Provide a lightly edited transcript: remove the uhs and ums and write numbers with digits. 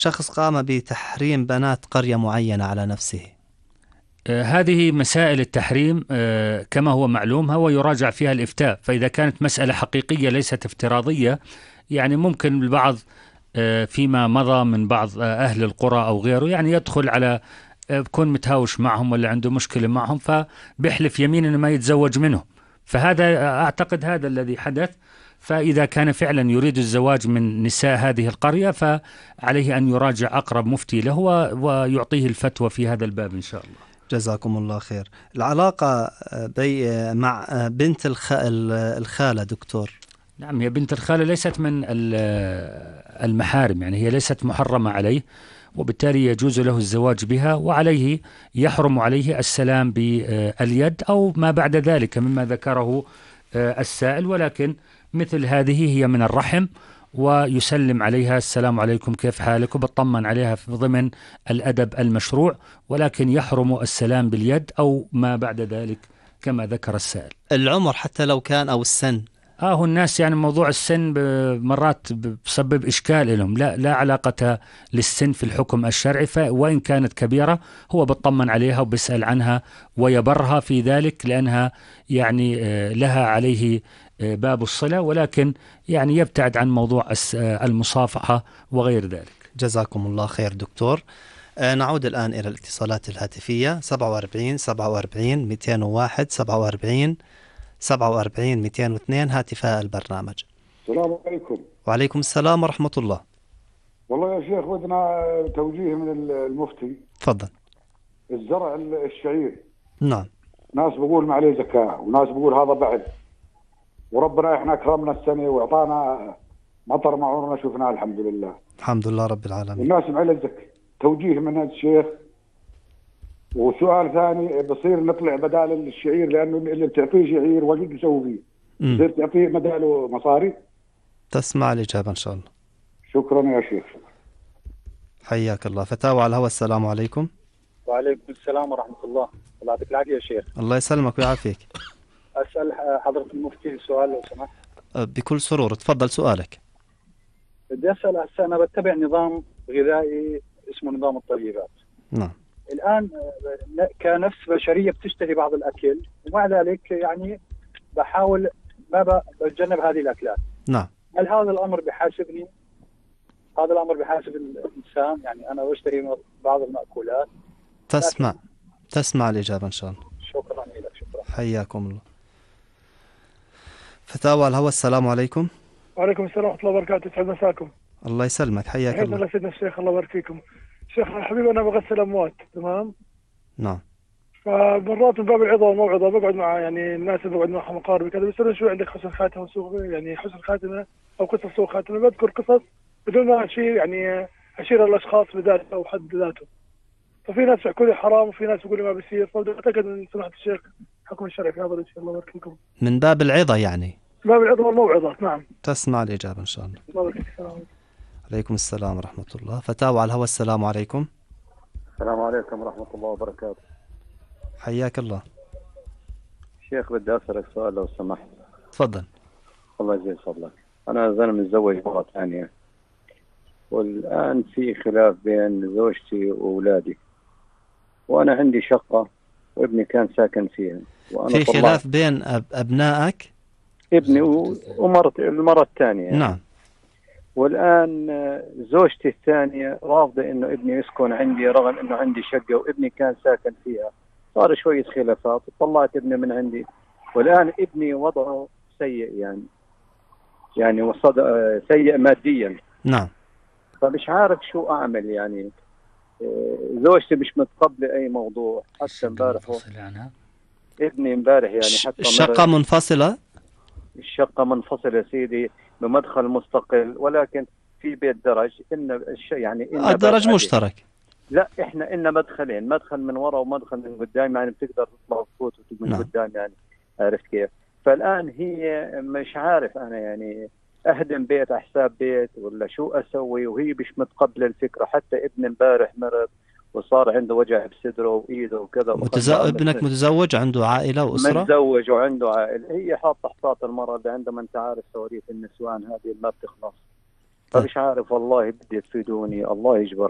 شخص قام بتحريم بنات قرية معينة على نفسه. هذه مسائل التحريم كما هو معلوم هو يراجع فيها الإفتاء، فإذا كانت مسألة حقيقية ليست افتراضية يعني ممكن البعض فيما مضى من بعض أهل القرى أو غيره يعني يدخل على بكون متهاوش معهم ولا عنده مشكلة معهم فبيحلف يمين إنه ما يتزوج منهم، فهذا أعتقد هذا الذي حدث. فإذا كان فعلا يريد الزواج من نساء هذه القرية فعليه أن يراجع أقرب مفتي له ويعطيه الفتوى في هذا الباب إن شاء الله. جزاكم الله خير. العلاقة مع بنت الخالة دكتور. نعم، هي بنت الخالة ليست من المحارم، يعني هي ليست محرمة عليه، وبالتالي يجوز له الزواج بها، وعليه يحرم عليه السلام باليد أو ما بعد ذلك مما ذكره السائل، ولكن مثل هذه هي من الرحم ويسلم عليها السلام عليكم كيف حالك وبطمن عليها في ضمن الأدب المشروع، ولكن يحرم السلام باليد أو ما بعد ذلك كما ذكر السائل. العمر حتى لو كان أو السن. هو الناس يعني موضوع السن مرات بسبب إشكال لهم، لا علاقة للسن في الحكم الشرعي، وإن كانت كبيرة هو بيطمن عليها وبيسأل عنها ويبرها في ذلك لأنها يعني لها عليه باب الصلة، ولكن يعني يبتعد عن موضوع المصافحة وغير ذلك. جزاكم الله خير دكتور. نعود الآن إلى الاتصالات الهاتفية 47 47 201 47 47 202 هاتفاء البرنامج. السلام عليكم. وعليكم السلام ورحمة الله. والله يا شيخ ودنا توجيه من المفتي. تفضل. الزرع الشعير نعم، ناس بقول ما عليه زكاة وناس بقول هذا بعد، وربنا احنا اكرمنا السنة واعطانا مطر ما عمرنا شفناه الحمد لله. الحمد لله رب العالمين. والناس ما عليه زكاة. توجيه من هذا الشيخ. وسؤال ثاني، بصير نطلع بدال الشعير لانه اللي بتعطيه شعير وقت بيسوي فيه بصير تعطيه بداله مصاري؟ تسمع الإجابة إن شاء الله. شكرا يا شيخ. حياك الله. فتاوى على الهواء. السلام عليكم. وعليكم السلام ورحمة الله. الله يعطيك العافية يا شيخ. الله يسلمك ويعافيك. أسأل حضرة المفتي سؤال لو سمحت. بكل سرور، تفضل سؤالك. بدي أسأل هسه، أنا بتبع نظام غذائي اسمه نظام الطيبات. نعم. الآن كنفس بشرية بتشتهي بعض الأكل ومع ذلك يعني بحاول ما بتجنب هذه الأكلات. نعم. هل هذا الأمر بحاسبني؟ هذا الأمر بحاسب الإنسان؟ يعني أنا بشتري بعض المأكولات. تسمع الإجابة إن شاء الله. شكرا لك. شكرا. حياكم الله. فتاوى على الهواء. السلام عليكم. وعليكم السلام ورحمة الله وبركاته. يسعد مساكم. الله يسلمك. حياك الله. الله سيدنا الشيخ، الله يبارك فيكم. شيخ حبيبي أنا بغسل أموات، تمام؟ نعم. فمرات من باب العظة والموعظة بقعد مع يعني الناس اللي بقعد معهم أقاربي كذا، بيسألون شو عندك حسن خاتمة وسوء يعني حسن خاتمة أو قصص سوء خاتمة، بذكر قصص بدون ما أشير الأشخاص بذاته أو حد ذاته. ففي ناس يحكوا لي حرام وفي ناس يقولوا ما بيصير، فبدي أتأكد من سماحة الشيخ حكم الشرعي في هذا الشيء. الله يبارك فيكم. من باب العظة يعني. باب العظة والموعظة. نعم. تسمع الإجابة إن شاء الله. الله يبارك فيك. عليكم السلام ورحمة الله. فتاوى على الهواء. السلام عليكم. السلام عليكم ورحمة الله وبركاته. حياك الله. شيخ بدي أسألك سؤال لو سمحت. تفضل. الله يجزيك فضلك. أنا زلمة متزوج مرة ثانية، والآن في خلاف بين زوجتي وأولادي، وأنا عندي شقة وابني كان ساكن فيها. في خلاف بين أبنائك؟ ابني المرة الثانية يعني. نعم. والآن زوجتي الثانية رافضة إنه ابني يسكن عندي رغم إنه عندي شقة وابني كان ساكن فيها. صار شوية خلافات وطلعت ابني من عندي، والآن ابني وضعه سيء يعني سيء ماديا. نعم. فمش عارف شو أعمل يعني. زوجتي مش متقبلة أي موضوع. حتى امبارح ابني امبارح يعني حتى الشقة منفصلة؟ الشقة منفصلة يا سيدي بمدخل مستقل، ولكن في بيت درج يعني الدرج مشترك. لا احنا إلنا مدخلين، مدخل من وراء ومدخل من قدام، يعني بتقدر تطلع وتفوت من قدام يعني. عرفت كيف؟ فالآن هي مش عارف أنا يعني أهدم بيت على حساب بيت ولا شو أسوي، وهي مش متقبلة الفكرة. حتى ابن امبارح مرض وصار عنده وجع بصدره وإيده وكذا. ابنك متزوج عنده عائلة وأسرة؟ متزوج وعنده عائلة. هي حاطة حصات المرأة اللي عندما أنت عارف سواليف النسوان هذه ما بتخلص. فمش عارف والله، بدي تفيدوني، الله يجبر